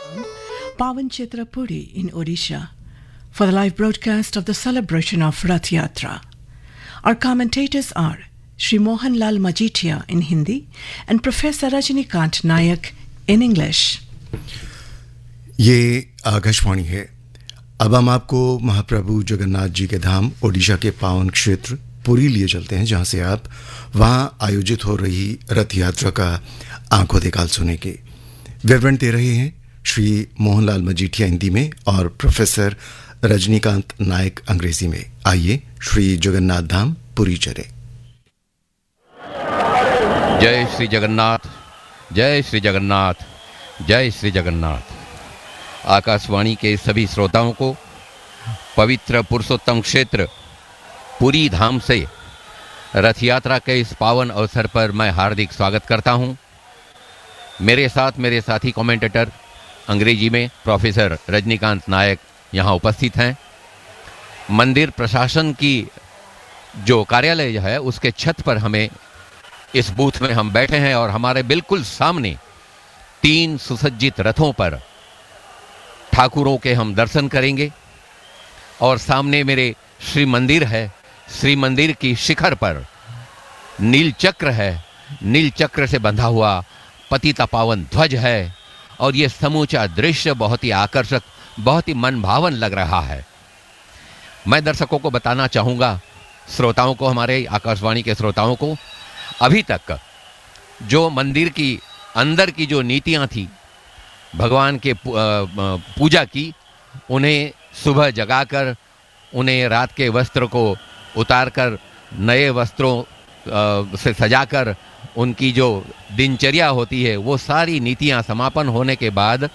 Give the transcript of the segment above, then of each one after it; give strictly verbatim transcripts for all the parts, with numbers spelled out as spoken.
Pawan Chitrapuri in Odisha for the live broadcast of the celebration of Rath Yatra. Our commentators are Shri Mohan Lal Majitia in Hindi and Professor Rajnikant Nayak in English. ये आकाशवाणी है। अब हम आपको महाप्रभु जगन्नाथ जी के धाम ओडिशा के पावन क्षेत्र पुरी लिए चलते हैं, जहां से आप वहां आयोजित हो रही रथ यात्रा का आंखों देखाल सुनेंगे। विवरण दे रहे हैं श्री मोहनलाल मजीठिया हिंदी में और प्रोफेसर रजनीकांत नायक अंग्रेजी में। आइए श्री जगन्नाथ धाम पुरी चले। जय श्री जगन्नाथ, जय श्री जगन्नाथ, जय श्री जगन्नाथ। आकाशवाणी के सभी श्रोताओं को पवित्र पुरुषोत्तम क्षेत्र पुरी धाम से रथ यात्रा के इस पावन अवसर पर मैं हार्दिक स्वागत करता हूं। मेरे साथ मेरे साथी कमेंटेटर अंग्रेजी में प्रोफेसर रजनीकांत नायक यहां उपस्थित हैं। मंदिर प्रशासन की जो कार्यालय है उसके छत पर हमें इस बूथ में हम बैठे हैं और हमारे बिल्कुल सामने तीन सुसज्जित रथों पर ठाकुरों के हम दर्शन करेंगे और सामने मेरे श्री मंदिर है। श्री मंदिर की शिखर पर नील चक्र है, नील चक्र से बंधा हुआ पतिता पावन ध्वज है और ये समूचा दृश्य बहुत ही आकर्षक, बहुत ही मनभावन लग रहा है। मैं दर्शकों को बताना चाहूँगा, श्रोताओं को, हमारे आकाशवाणी के श्रोताओं को, अभी तक जो मंदिर की अंदर की जो नीतियाँ थी भगवान के पूजा की, उन्हें सुबह जगाकर उन्हें रात के वस्त्र को उतारकर नए वस्त्रों से सजाकर उनकी जो दिनचर्या होती है वो सारी नीतियां समापन होने के बाद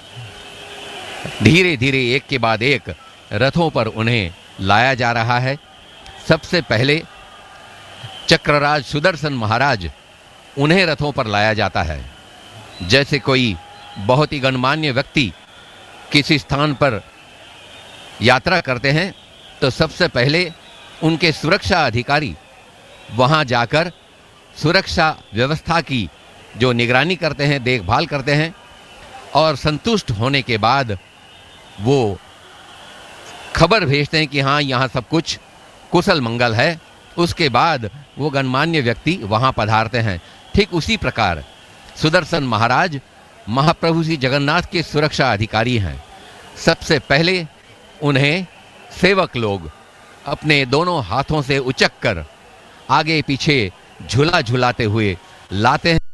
धीरे धीरे एक के बाद एक रथों पर उन्हें लाया जा रहा है। सबसे पहले चक्रराज सुदर्शन महाराज, उन्हें रथों पर लाया जाता है। जैसे कोई बहुत ही गणमान्य व्यक्ति किसी स्थान पर यात्रा करते हैं तो सबसे पहले उनके सुरक्षा अधिकारी वहां जाकर सुरक्षा व्यवस्था की जो निगरानी करते हैं, देखभाल करते हैं और संतुष्ट होने के बाद वो खबर भेजते हैं कि हाँ, यहाँ सब कुछ कुशल मंगल है। उसके बाद वो गणमान्य व्यक्ति वहाँ पधारते हैं। ठीक उसी प्रकार सुदर्शन महाराज महाप्रभु श्री जगन्नाथ के सुरक्षा अधिकारी हैं। सबसे पहले उन्हें सेवक लोग अपने दोनों हाथों से उचक कर आगे पीछे झूला झुलाते हुए लाते हैं।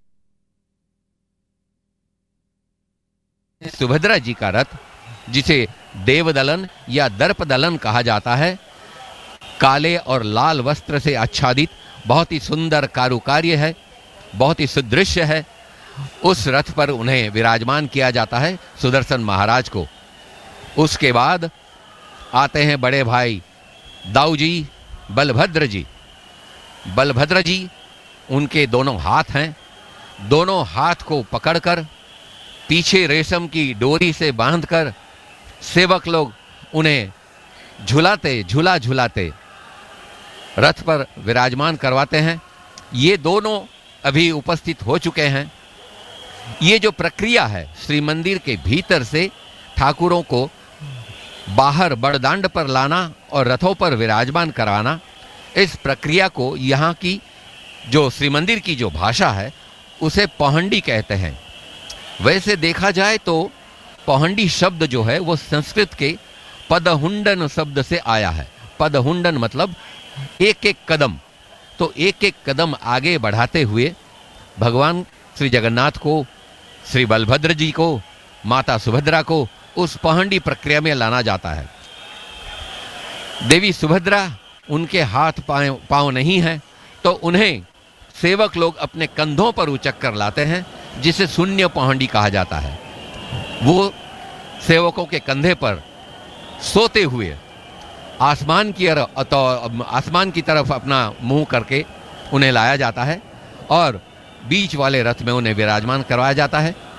सुभद्रा जी का रथ, जिसे देवदलन या दर्पदलन कहा जाता है, काले और लाल वस्त्र से आच्छादित बहुत ही सुंदर कारुकार्य है, बहुत ही सुदृश्य है। उस रथ पर उन्हें विराजमान किया जाता है, सुदर्शन महाराज को। उसके बाद आते हैं बड़े भाई दाऊ जी, बलभद्र जी। बलभद्र जी, उनके दोनों हाथ हैं। दोनों हाथ को पकड़कर पीछे रेशम की डोरी से बांधकर सेवक लोग उन्हें झुलाते झूला झुलाते रथ पर विराजमान करवाते हैं। ये दोनों अभी उपस्थित हो चुके हैं। ये जो प्रक्रिया है श्री मंदिर के भीतर से ठाकुरों को बाहर बड़दांड पर लाना और रथों पर विराजमान कराना, इस प्रक्रिया को यहाँ की जो श्री मंदिर की जो भाषा है उसे पहंडी कहते हैं। वैसे देखा जाए तो पहंडी शब्द जो है वो संस्कृत के पदहुंडन शब्द से आया है। पदहुंडन मतलब एक एक कदम। तो एक एक कदम आगे बढ़ाते हुए भगवान श्री जगन्नाथ को, श्री बलभद्र जी को, माता सुभद्रा को उस पहंडी प्रक्रिया में लाना जाता है। देवी सुभद्रा, उनके हाथ पांव नहीं है तो उन्हें सेवक लोग अपने कंधों पर उचक कर लाते हैं, जिसे शून्य पहंडी कहा जाता है। वो सेवकों के कंधे पर सोते हुए आसमान की तो आसमान की तरफ अपना मुंह करके उन्हें लाया जाता है और बीच वाले रथ में उन्हें विराजमान करवाया जाता है।